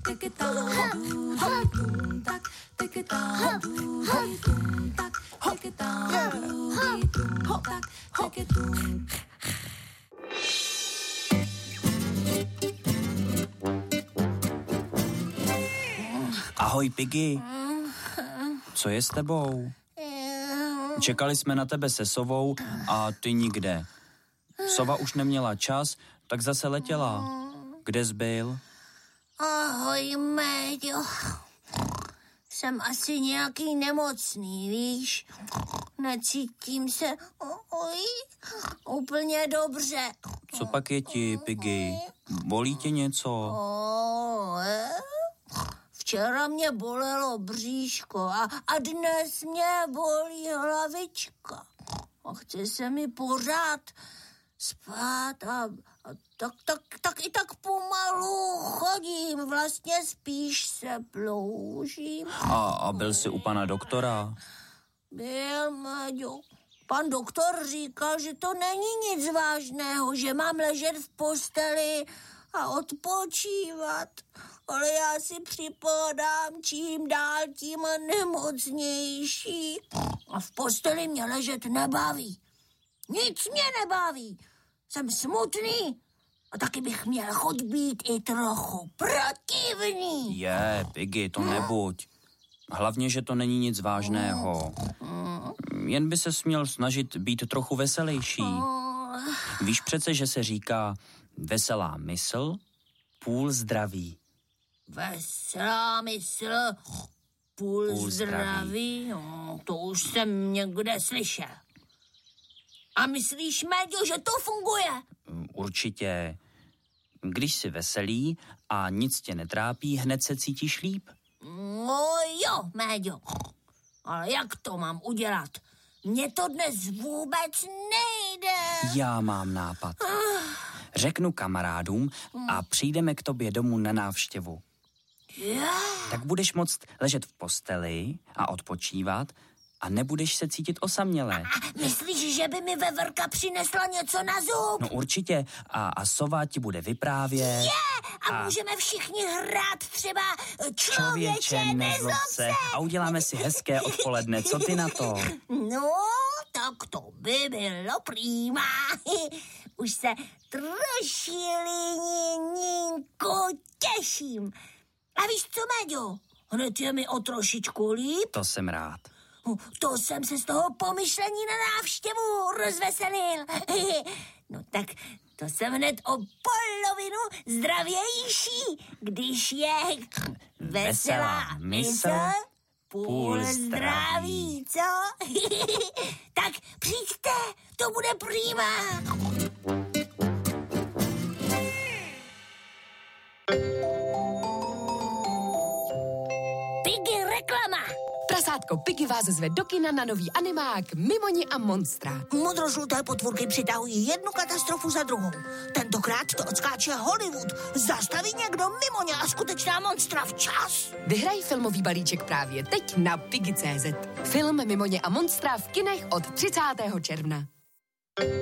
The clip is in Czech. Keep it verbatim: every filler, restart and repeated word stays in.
Ahoj, Piggy. Co je s tebou? Čekali jsme na tebe se sovou a ty nikde. Sova už neměla čas, tak zase letěla. Kde jsi byl? Ahoj, Méďo. Jsem asi nějaký nemocný, víš? Necítím se oj, úplně dobře. Co pak je ti, Piggy? Bolí tě něco? O, eh? Včera mě bolelo bříško a, a dnes mě bolí hlavička. A chce se mi pořád spát a, a tak, tak, tak i tak pomalu chodím, vlastně spíš se ploužím. A, a byl jsi u pana doktora? Byl, Maďo. Pan doktor říkal, že to není nic vážného, že mám ležet v posteli a odpočívat. Ale já si připadám čím dál tím nemocnější. A v posteli mě ležet nebaví. Nic mě nebaví. Jsem smutný a taky bych měl chuť být i trochu protivný. Je, Piggy, to nebuď. Hlavně, že to není nic vážného. Jen by se směl snažit být trochu veselější. Víš přece, že se říká veselá mysl, půl zdraví. Veselá mysl, půl, Půl zdraví. zdraví, no, to už jsem někde slyšel. A myslíš, Méďo, že to funguje? Určitě. Když jsi veselý a nic tě netrápí, hned se cítíš líp. No jo, Méďo. Ale jak to mám udělat? Mně to dnes vůbec nejde. Já mám nápad. Řeknu kamarádům a přijdeme k tobě domů na návštěvu. Yeah. Tak budeš moct ležet v posteli a odpočívat a nebudeš se cítit osamělé. A myslíš, že by mi veverka přinesla něco na zub? No určitě. A, a sova ti bude vyprávět. Je! A, A- můžeme všichni hrát třeba člověče, Člověče, nezlob se. A uděláme si hezké odpoledne. Co ty na to? No, tak to by bylo prýma. Už se trošilininku těším. A víš co, Méďo? Hned je mi o trošičku líp. To jsem rád. To jsem se z toho pomyšlení na návštěvu rozveselil. No tak to jsem hned o polovinu zdravější, když je veselá mysl, půl zdraví, co? Tak přijďte, to bude prýma. Piggy reklama. Prasátko Piggy vás zve do kina na nový animák Mimoni a monstra. Modrožluté potvůrky přitahují jednu katastrofu za druhou. Tentokrát to odskáče Hollywood. Zastaví někdo Mimoně a skutečná monstra včas. Vyhraj filmový balíček právě teď na Piggy tečka cé zet. Film Mimoně a monstra v kinech od třicátého června.